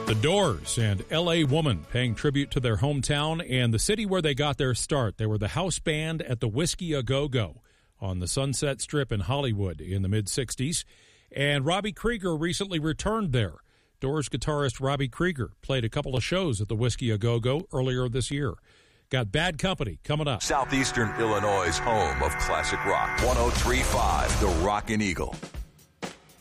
The Doors and L.A. Woman paying tribute to their hometown and the city where they got their start. They were the house band at the Whiskey A Go-Go on the Sunset Strip in Hollywood in the mid-'60s. And Robbie Krieger recently returned there. Doors guitarist Robbie Krieger played a couple of shows at the Whiskey A Go-Go earlier this year. Got Bad Company coming up. Southeastern Illinois' home of classic rock. 103.5 The Rockin' Eagle.